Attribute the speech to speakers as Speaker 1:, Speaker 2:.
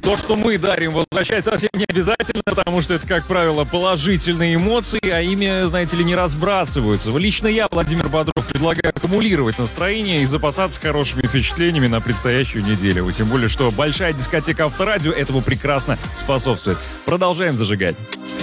Speaker 1: То, что мы дарим, возвращать совсем не обязательно, потому что это, как правило, положительные эмоции, а ими, знаете ли, не разбрасываются. Лично я, Владимир Бодров, предлагаю аккумулировать настроение и запасаться хорошими впечатлениями на предстоящую неделю. Тем более, что большая дискотека Авторадио этому прекрасно способствует. Продолжаем зажигать.